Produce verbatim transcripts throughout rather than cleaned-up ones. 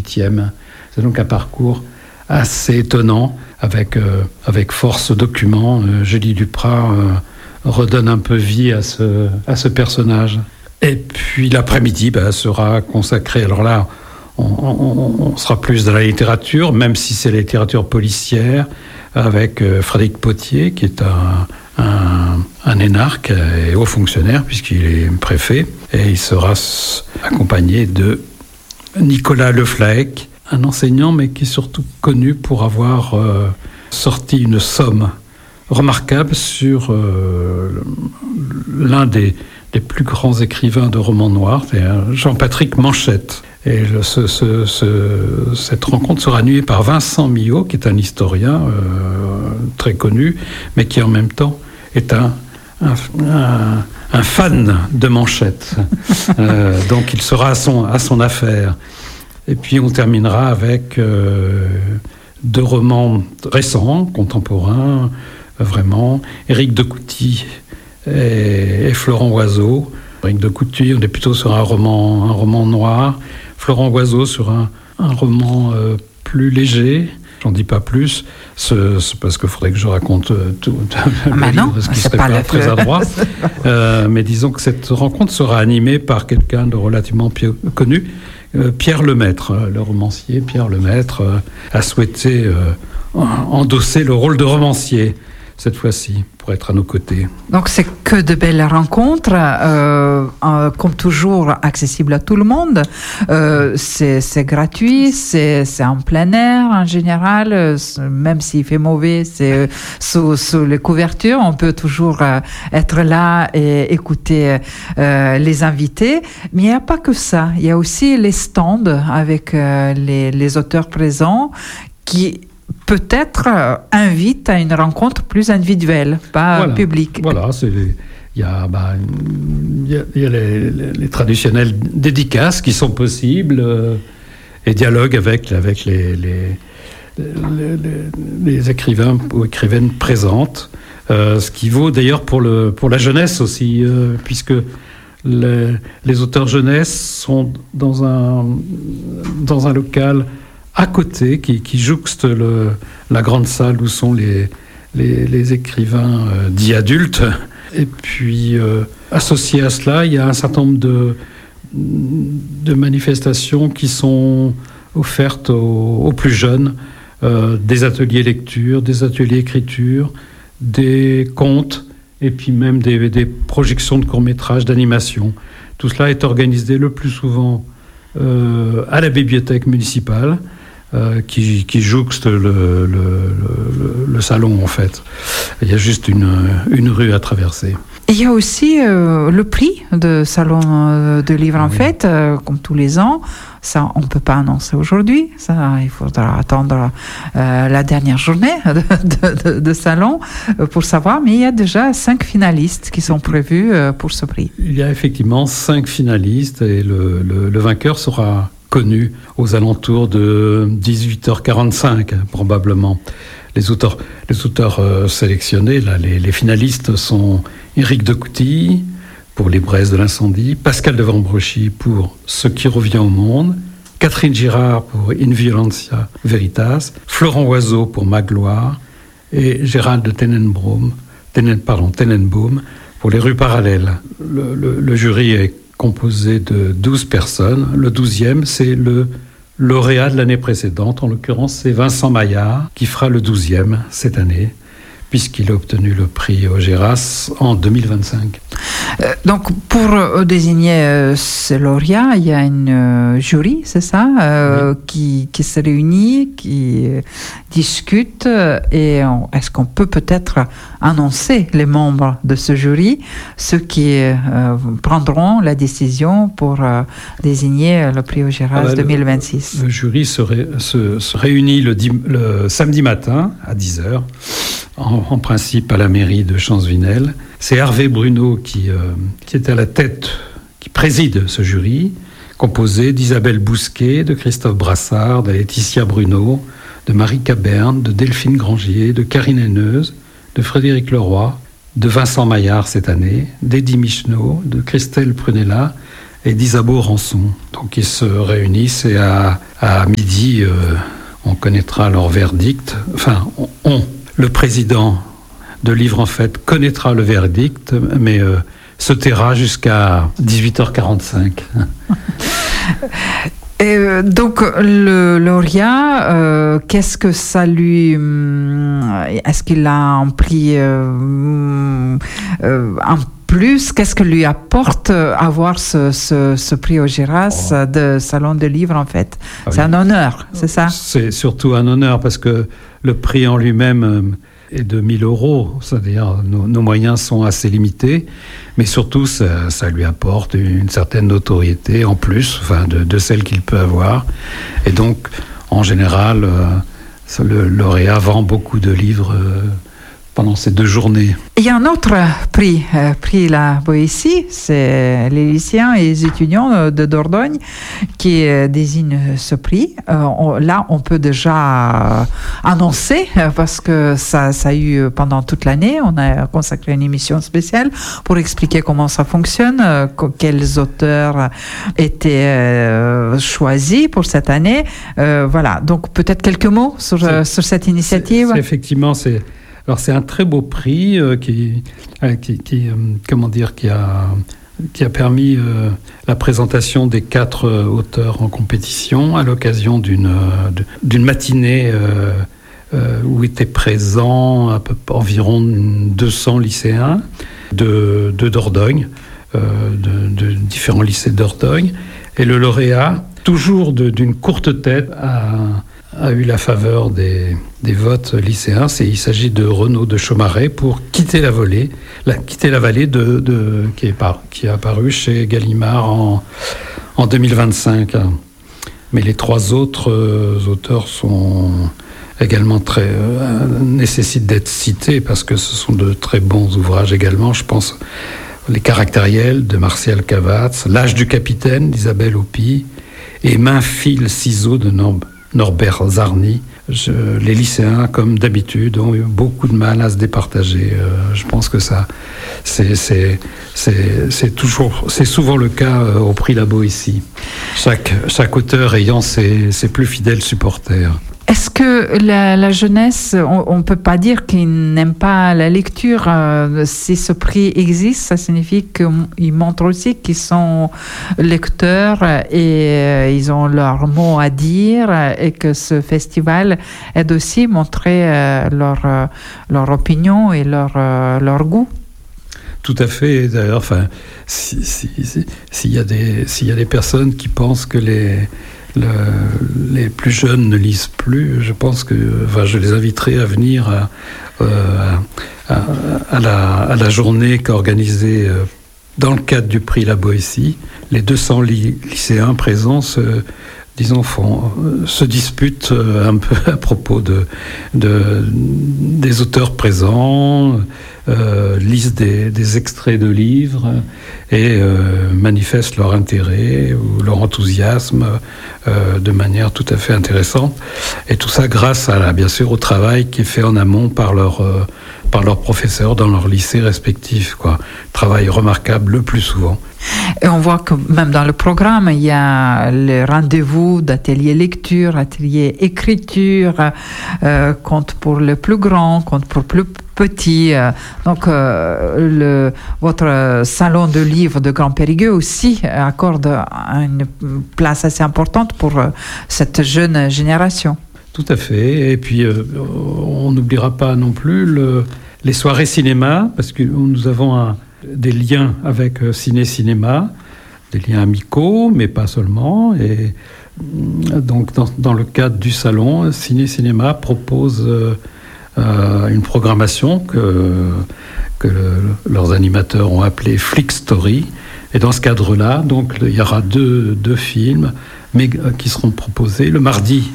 dix-huitième. C'est donc un parcours assez étonnant, avec, euh, avec force documents. Euh, Julie Duprat euh, redonne un peu vie à ce, à ce personnage. Et puis l'après-midi bah, sera consacré, alors là, on, on, on sera plus dans la littérature, même si c'est la littérature policière, avec euh, Frédéric Potier, qui est un, un, un énarque et haut fonctionnaire, puisqu'il est préfet, et il sera accompagné de Nicolas Leflaec, un enseignant, mais qui est surtout connu pour avoir euh, sorti une somme remarquable sur euh, l'un des, des plus grands écrivains de romans noirs, c'est Jean-Patrick Manchette. Et le, ce, ce, ce, cette rencontre sera animée par Vincent Millot, qui est un historien euh, très connu, mais qui en même temps est un, un, un, un fan de Manchette. euh, donc il sera à son, à son affaire. Et puis on terminera avec euh, deux romans récents, contemporains, vraiment. Éric de Couty et, et Florent Oiseau. Éric de Couty, on est plutôt sur un roman, un roman noir. Florent Oiseau sur un, un roman euh, plus léger. J'en dis pas plus, c'est, c'est parce qu'il faudrait que je raconte euh, tout, tout ah le bah livre, non, ce qui c'est serait pas, pas le... très adroit. euh, mais disons que cette rencontre sera animée par quelqu'un de relativement pi- connu. Euh, Pierre Lemaître, euh, le romancier Pierre Lemaître, euh, a souhaité euh, endosser le rôle de romancier cette fois-ci, pour être à nos côtés. Donc c'est que de belles rencontres, euh, euh, comme toujours accessibles à tout le monde. Euh, c'est, c'est gratuit, c'est, c'est en plein air en général, euh, même s'il fait mauvais, c'est euh, sous, sous les couvertures, on peut toujours euh, être là et écouter euh, les invités. Mais il n'y a pas que ça, il y a aussi les stands avec euh, les, les auteurs présents qui peut-être euh, invite à une rencontre plus individuelle, pas voilà, publique. Voilà, c'est les, il y a, bah, il y a, il y a les, les, les traditionnelles dédicaces qui sont possibles euh, et dialogues avec, avec les, les, les, les, les écrivains ou écrivaines présentes, euh, ce qui vaut d'ailleurs pour, le, pour la jeunesse aussi, euh, puisque les, les auteurs jeunesse sont dans un, dans un local à côté, qui, qui jouxte le, la grande salle où sont les, les, les écrivains euh, dits adultes. Et puis, euh, associé à cela, il y a un certain nombre de, de manifestations qui sont offertes aux, aux plus jeunes, euh, des ateliers lecture, des ateliers écriture, des contes, et puis même des, des projections de courts-métrages, d'animation. Tout cela est organisé le plus souvent euh, à la bibliothèque municipale, Euh, qui, qui jouxte le, le, le, le salon, en fait. Il y a juste une, une rue à traverser. Il y a aussi euh, le prix de Salon de Livre en oui. Fête, euh, comme tous les ans. Ça, on ne peut pas annoncer aujourd'hui. Ça, il faudra attendre euh, la dernière journée de, de, de, de Salon euh, pour savoir. Mais il y a déjà cinq finalistes qui sont prévus euh, pour ce prix. Il y a effectivement cinq finalistes et le, le, le vainqueur sera connu aux alentours de dix-huit heures quarante-cinq, probablement. Les auteurs, les auteurs euh, sélectionnés, là, les, les finalistes sont Éric de Couty pour Les braises de l'incendie, Pascal de Vambrochy pour Ce qui revient au monde, Catherine Girard pour In Violentia Veritas, Florent Oiseau pour Magloire et Gérald de Tenenbaum, Tenen, pardon, Tenenbaum pour Les rues parallèles. Le, le, le jury est composé de douze personnes. Le douzième, c'est le lauréat de l'année précédente. En l'occurrence, c'est Vincent Maillard qui fera le douzième cette année, puisqu'il a obtenu le prix Augeras en deux mille vingt-cinq. Euh, donc, pour euh, désigner euh, ce lauréat, il y a une euh, jury, c'est ça, euh, oui. qui, qui se réunit, qui euh, discute, et on, est-ce qu'on peut peut-être annoncer les membres de ce jury, ceux qui euh, prendront la décision pour euh, désigner le prix Augeras ah bah, deux mille vingt-six? Le, le jury se, ré, se, se réunit le, le samedi matin à dix heures. En, en principe à la mairie de Champsvinel. C'est Hervé Bruno qui, euh, qui est à la tête, qui préside ce jury, composé d'Isabelle Bousquet, de Christophe Brassard, de Laetitia Bruno, de Marie Caberne, de Delphine Grangier, de Karine Henneuse, de Frédéric Leroy, de Vincent Maillard cette année, d'Eddie Michneau, de Christelle Prunella et d'Isabeau Rançon. Donc ils se réunissent et à, à midi, euh, on connaîtra leur verdict. Enfin, on, on, le président de Livre en Fête connaîtra le verdict, mais euh, se taira jusqu'à dix-huit heures quarante-cinq. Et donc le lauréat, euh, qu'est-ce que ça lui, est-ce qu'il a un prix euh, euh, en plus, qu'est-ce que lui apporte avoir ce, ce, ce prix Augiras oh. de Salon de Livre en fait? Ah, c'est oui. un honneur, c'est ça? C'est surtout un honneur parce que le prix en lui-même est de mille euros, c'est-à-dire nos, nos moyens sont assez limités, mais surtout ça, ça lui apporte une certaine notoriété en plus, enfin de, de celle qu'il peut avoir, et donc en général euh, le lauréat vend beaucoup de livres euh, pendant ces deux journées. Il y a un autre prix, euh, prix La Boétie, c'est les lycéens et les étudiants de Dordogne qui euh, désignent ce prix. Euh, on, là, on peut déjà euh, annoncer, euh, parce que ça, ça a eu pendant toute l'année, on a consacré une émission spéciale pour expliquer comment ça fonctionne, euh, quels auteurs étaient euh, choisis pour cette année. Euh, voilà, donc peut-être quelques mots sur, euh, sur cette initiative. C'est, c'est effectivement, c'est... Alors c'est un très beau prix euh, qui, euh, qui, qui euh, comment dire, qui a, qui a permis euh, la présentation des quatre euh, auteurs en compétition à l'occasion d'une, euh, d'une matinée euh, euh, où étaient présents à peu, environ deux cents lycéens de, de Dordogne, euh, de, de différents lycées de Dordogne. Et le lauréat, toujours de, d'une courte tête, a... a eu la faveur des, des votes lycéens. C'est, il s'agit de Renaud de Chaumareix pour Quitter la vallée, la, quitter la vallée de, de, qui, est par, qui est apparu chez Gallimard en, en deux mille vingt-cinq. Mais les trois autres euh, auteurs sont également très euh, nécessitent d'être cités parce que ce sont de très bons ouvrages également. Je pense Les Caractériels de Martial Cavatz, L'âge du capitaine d'Isabelle Hopi et Main, fil, ciseaux de Norb. Norbert Zarny. Je, les lycéens, comme d'habitude, ont eu beaucoup de mal à se départager. Euh, je pense que ça, c'est, c'est, c'est, c'est, toujours, c'est souvent le cas euh, au prix La Boétie. Chaque, chaque auteur ayant ses, ses plus fidèles supporters. Est-ce que la, la jeunesse, on ne peut pas dire qu'ils n'aiment pas la lecture? euh, Si ce prix existe, ça signifie qu'ils montrent aussi qu'ils sont lecteurs et euh, ils ont leur mot à dire, et que ce festival aide aussi à montrer euh, leur, euh, leur opinion et leur, euh, leur goût. Tout à fait. D'ailleurs, enfin, si, si, si, s'il y a des, s'il y a des personnes qui pensent que les Le, les plus jeunes ne lisent plus, je pense que enfin, je les inviterai à venir à, euh, à, à, la, à la journée qu'a organisée euh, dans le cadre du prix La Boétie. Les deux cents ly- lycéens présents se, disons, font, euh, se disputent euh, un peu à propos de, de, des auteurs présents, euh, lisent des, des extraits de livres et euh, manifestent leur intérêt ou leur enthousiasme euh, de manière tout à fait intéressante. Et tout ça grâce, à la, bien sûr, au travail qui est fait en amont par leurs euh, par leurs professeurs dans leurs lycées respectifs, quoi. Travail remarquable le plus souvent. Et on voit que même dans le programme, il y a les rendez-vous d'ateliers lecture, ateliers écriture, euh, compte pour les plus grands, compte pour les plus petits. Donc, euh, le, votre salon de livres de Grand Périgueux aussi accorde une place assez importante pour cette jeune génération. Tout à fait. Et puis, euh, on n'oubliera pas non plus le, les soirées cinéma, parce que nous avons un, des liens avec euh, Ciné-Cinéma, des liens amicaux, mais pas seulement. Et donc, dans, dans le cadre du salon, Ciné-Cinéma propose euh, euh, une programmation que, que le, leurs animateurs ont appelée Flick Story. Et dans ce cadre-là, donc, il y aura deux, deux films mais, euh, qui seront proposés le mardi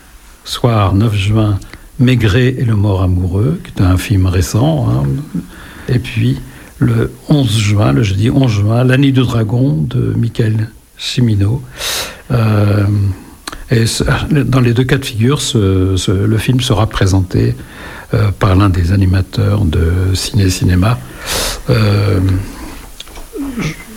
soir neuf juin, Maigret et le mort amoureux, qui est un film récent. Hein. Et puis, le onze juin, le jeudi onze juin, La Nuit du Dragon de Michael Cimino. Euh, et ce, dans les deux cas de figure, ce, ce, le film sera présenté euh, par l'un des animateurs de Ciné-Cinéma. Euh,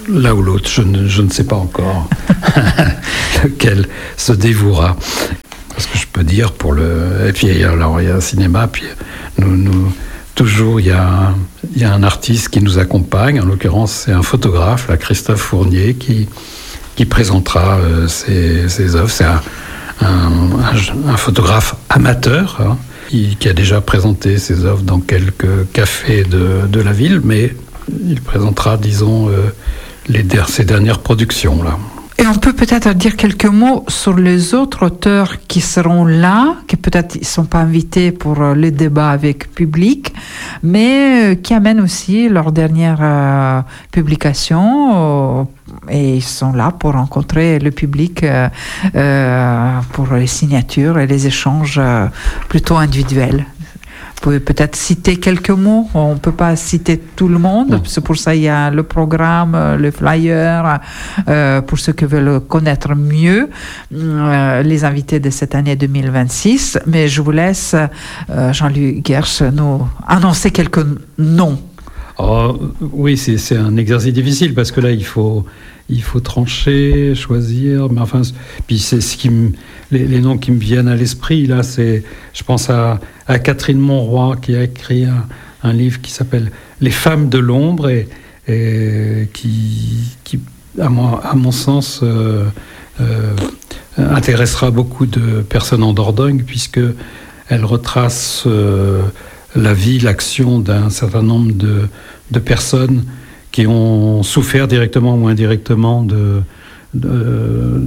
l'un ou l'autre, je ne, je ne sais pas encore lequel se dévouera. Parce que je peux dire pour le... Et puis alors il y a un cinéma, puis nous... nous toujours, il y, a, il y a un artiste qui nous accompagne, en l'occurrence c'est un photographe, là, Christophe Fournier, qui, qui présentera euh, ses, ses œuvres. C'est un, un, un, un photographe amateur, hein, qui, qui a déjà présenté ses œuvres dans quelques cafés de, de la ville, mais il présentera, disons, euh, les, ses dernières productions, là. Et on peut peut-être dire quelques mots sur les autres auteurs qui seront là, qui peut-être ne sont pas invités pour le débat avec public, mais qui amènent aussi leur dernière euh, publication euh, et ils sont là pour rencontrer le public euh, euh, pour les signatures et les échanges euh, plutôt individuels. Vous pouvez peut-être citer quelques mots. On ne peut pas citer tout le monde. Non. C'est pour ça qu'il y a le programme, le flyer, euh, pour ceux qui veulent connaître mieux euh, les invités de cette année deux mille vingt-six. Mais je vous laisse, euh, Jean-Luc Guerche, nous annoncer quelques noms. Oh, oui, c'est, c'est un exercice difficile parce que là, il faut... Il faut trancher, choisir, mais enfin, puis c'est ce qui me, les, les noms qui me viennent à l'esprit là, c'est, je pense à, à Catherine Monroy qui a écrit un, un livre qui s'appelle Les femmes de l'ombre et, et qui, qui, à mon, à mon sens, euh, euh, intéressera beaucoup de personnes en Dordogne puisque elle retrace euh, la vie, l'action d'un certain nombre de, de personnes qui ont souffert directement ou indirectement de, de,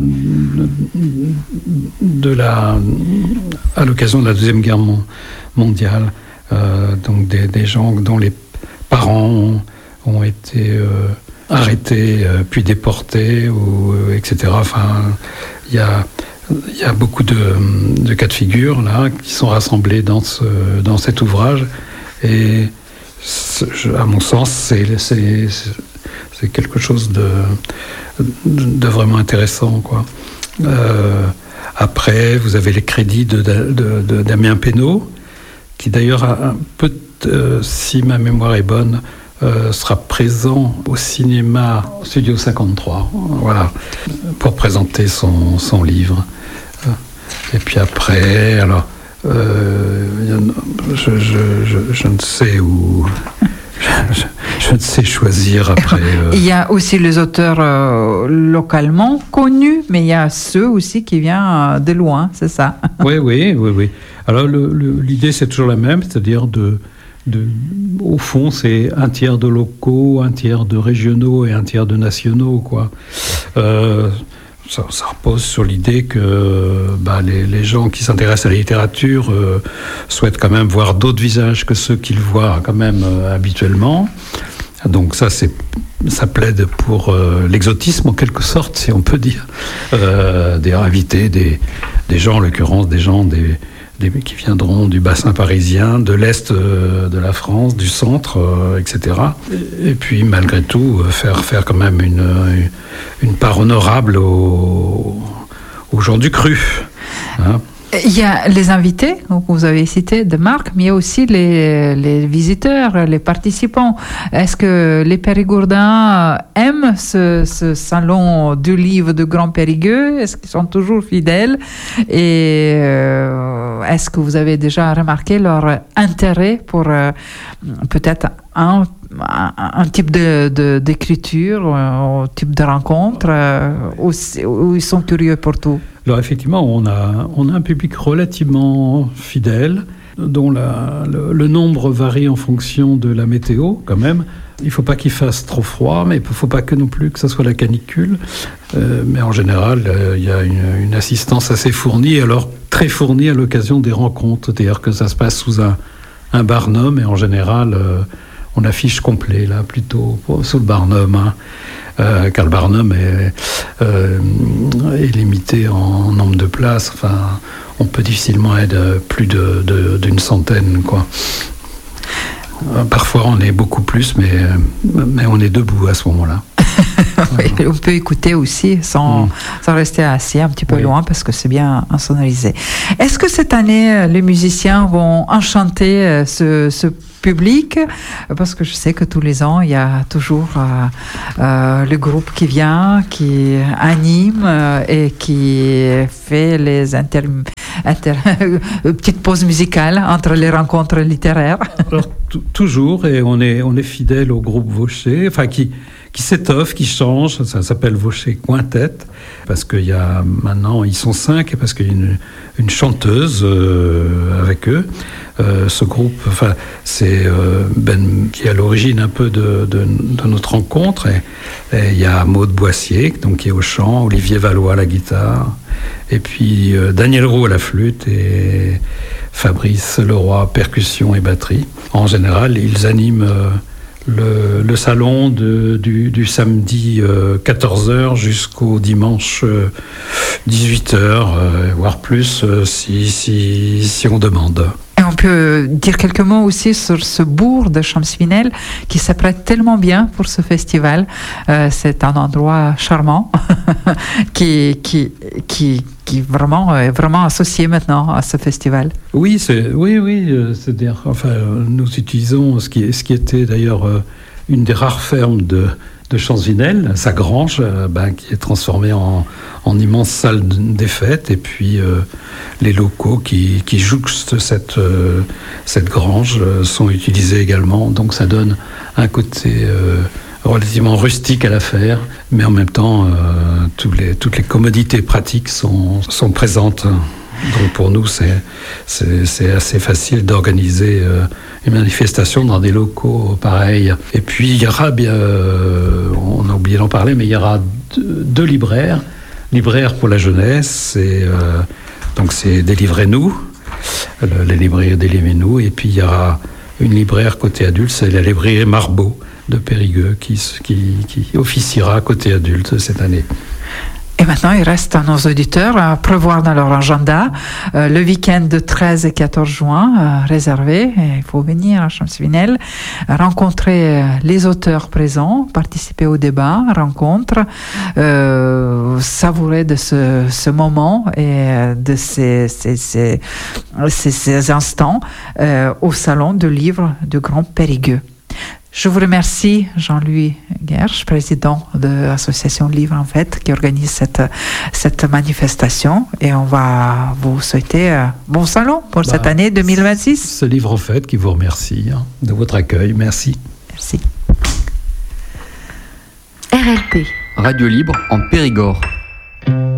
de la, à l'occasion de la Deuxième Guerre mondiale. Euh, donc des, des gens dont les parents ont, ont été euh, arrêtés, euh, puis déportés, ou, euh, et cetera. Enfin, il y a, y a beaucoup de, de cas de figure là, qui sont rassemblés dans, ce, dans cet ouvrage. Et à mon sens, c'est, c'est, c'est quelque chose de, de vraiment intéressant, quoi. Euh, après, vous avez les crédits de, de, de Damien Penaud, qui d'ailleurs, a un peu, euh, si ma mémoire est bonne, euh, sera présent au cinéma Studio cinquante-trois, voilà, pour présenter son, son livre. Et puis après, alors... Euh, je, je, je, je ne sais où... Je, je ne sais choisir après... Euh... Il y a aussi les auteurs euh, localement connus, mais il y a ceux aussi qui viennent de loin, c'est ça? Oui, oui, oui, oui. Alors le, le, l'idée c'est toujours la même, c'est-à-dire de... De, au fond, c'est un tiers de locaux, un tiers de régionaux et un tiers de nationaux, quoi. Euh, Ça, ça repose sur l'idée que bah, les, les gens qui s'intéressent à la littérature euh, souhaitent quand même voir d'autres visages que ceux qu'ils voient quand même euh, habituellement. Donc ça, c'est, ça plaide pour euh, l'exotisme en quelque sorte, si on peut dire. Euh, des invités, des, des gens, en l'occurrence, des gens des, des, qui viendront du bassin parisien, de l'Est euh, de la France, du centre, euh, et cetera. Et, et puis, malgré tout, euh, faire, faire quand même une, une, une part honorable aux, aux gens du cru. Hein. Il y a les invités, donc vous avez cité de marque, mais il y a aussi les, les visiteurs, les participants. Est-ce que les Périgourdins aiment ce, ce salon du livre de Grand Périgueux? Est-ce qu'ils sont toujours fidèles? Et euh, est-ce que vous avez déjà remarqué leur intérêt pour euh, peut-être un, un, un type de, de, d'écriture, un type de rencontre, euh, où, où ils sont curieux pour tout? Alors effectivement, on a, on a un public relativement fidèle, dont la, le, le nombre varie en fonction de la météo, quand même. Il ne faut pas qu'il fasse trop froid, mais il ne faut pas que non plus que ça soit la canicule. Euh, mais en général, il euh, y a une, une assistance assez fournie, alors très fournie à l'occasion des rencontres. C'est-à-dire que ça se passe sous un, un barnum, et en général, euh, on affiche complet, là, plutôt sous le barnum, hein. Euh, car le Barnum est, euh, est limité en nombre de places. Enfin, on peut difficilement être plus de, de, d'une centaine, quoi. Euh, parfois, on est beaucoup plus, mais, mais on est debout à ce moment-là. Oui, on peut écouter aussi sans, mmh. sans rester assis un petit peu oui. loin parce que c'est bien insonorisé. Est-ce que cette année, les musiciens vont enchanter ce, ce public, parce que je sais que tous les ans, il y a toujours euh, euh, le groupe qui vient, qui anime euh, et qui fait les inter... inter... petites pauses musicales entre les rencontres littéraires. Alors, t- toujours, et on est, on est fidèle au groupe Vaucher, enfin qui, qui s'étoffe, qui change, ça s'appelle Vaucher Quintet, parce qu'il y a maintenant, ils sont cinq, et parce qu'il y a une, une chanteuse euh, avec eux. Euh, ce groupe, enfin, c'est euh, Ben qui est à l'origine un peu de, de, de notre rencontre, et, et il y a Maude Boissier, donc, qui est au chant, Olivier Valois à la guitare, et puis euh, Daniel Roux à la flûte, et Fabrice Leroy, percussion et batterie. En général, ils animent euh, le, le salon de, du, du samedi euh, quatorze heures jusqu'au dimanche euh, dix-huit heures, euh, voire plus euh, si, si, si on demande. Et on peut dire quelques mots aussi sur ce bourg de Champs-Vinel qui s'apprête tellement bien pour ce festival. Euh, c'est un endroit charmant qui, qui, qui, qui vraiment est vraiment associé maintenant à ce festival. Oui, c'est, oui, oui, euh, c'est-à-dire, enfin, euh, nous utilisons ce qui, ce qui était d'ailleurs euh, une des rares fermes de, de Champs-Vinel, sa grange, euh, ben, qui est transformée en, en immense salle des fêtes, et puis euh, les locaux qui, qui jouxtent cette, euh, cette grange euh, sont utilisés également, donc ça donne un côté euh, relativement rustique à l'affaire, mais en même temps, euh, tous les, toutes les commodités pratiques sont, sont présentes. Donc pour nous, c'est, c'est, c'est assez facile d'organiser euh, une manifestation dans des locaux pareils. Et puis il y aura, bien, euh, on a oublié d'en parler, mais il y aura deux, deux libraires. Libraire pour la jeunesse, et, euh, donc c'est Délivrez-nous, le, les libraires Délivrez-nous, et puis il y aura une libraire côté adulte, c'est la librairie Marbeau de Périgueux qui, qui, qui officiera côté adulte cette année. Et maintenant, il reste à nos auditeurs à prévoir dans leur agenda euh, le week-end de treize et quatorze juin euh, réservé. Et il faut venir à Champs-Vinel, rencontrer les auteurs présents, participer au débat, rencontre, euh, savourer de ce, ce moment et de ces, ces, ces, ces, ces instants euh, au salon de livres du Grand Périgueux. Je vous remercie, Jean-Louis Guerche, président de l'association Livre en Fête, qui organise cette, cette manifestation. Et on va vous souhaiter un bon salon pour bah, cette année deux mille vingt-six. Ce Livre en Fête qui vous remercie hein, de votre accueil. Merci. Merci. R L P. Radio Libre en Périgord.